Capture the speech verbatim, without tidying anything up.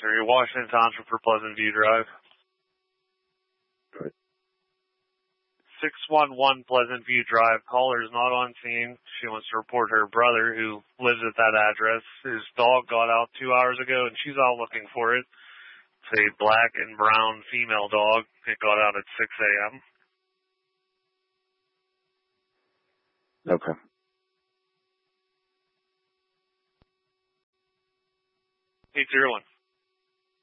three, Washington Township for Pleasant View Drive. Right. six one one Pleasant View Drive. Caller is not on scene. She wants to report her brother, who lives at that address. His dog got out two hours ago, and she's out looking for it. It's a black and brown female dog. It got out at six a.m. Okay. eight zero one.